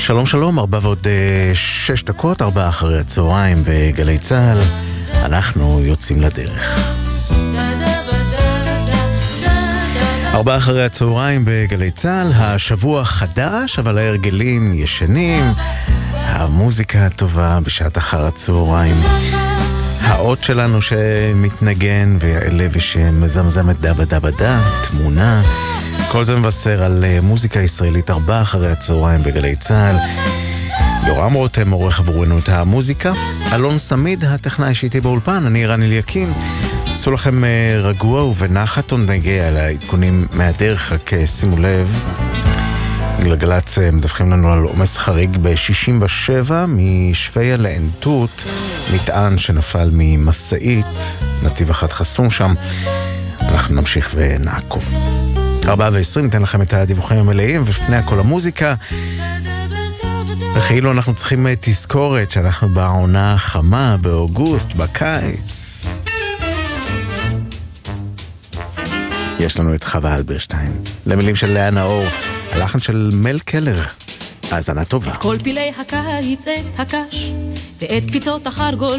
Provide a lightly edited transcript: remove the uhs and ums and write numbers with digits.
שלום שלום, 4:06, 4 אחרי הצהריים בגלי צהל. אנחנו יוצאים לדרך. 4 אחרי הצהריים בגלי צהל, השבוע חדש, אבל ההרגלים ישנים, המוזיקה הטובה בשעת אחר הצהריים, האות שלנו שמתנגן ויעלה ושמזמזמת דבה דבה דה, תמונה, כל זה מבשר על מוזיקה ישראלית 4 אחרי הצהריים בגלי צהל. יורם רותם עורך עבורנו את המוזיקה, אלון סמיד הטכנאי שאיתי באולפן, אני רן אליקים. עשו לכם רגוע ובנחת ונגיע על העדכונים מהדרך, רק שימו לב, גלגלצ מדווחים לנו על עומס חריג ב-67 משפיה לעין תות, מטען שנפל ממסעית, נתיב אחד חסום שם. אנחנו נמשיך ונעקוב. 4:20 ניתן לכם את הדיווחים המלאים, ולפני הכל המוזיקה. וכאילו אנחנו צריכים תזכורת שאנחנו בעונה חמה, באוגוסט, בקיץ. יש לנו את חווה אלברשטיין, למילים של לאה נאור, הלחן של מל קלר. האזנה טובה. את כל פילי הקיץ, את הקש, ואת קפיצות החרגול